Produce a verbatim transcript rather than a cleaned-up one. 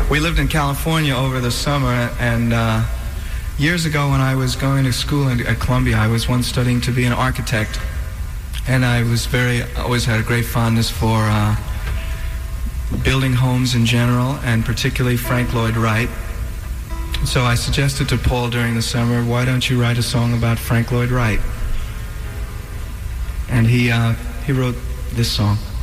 We lived in California over the summer, and uh, years ago when I was going to school in, at Columbia, I was once studying to be an architect, and I was very, always had a great fondness for uh, building homes in general, and particularly Frank Lloyd Wright. So I suggested to Paul during the summer, why don't you write a song about Frank Lloyd Wright? And he, uh, he wrote this song.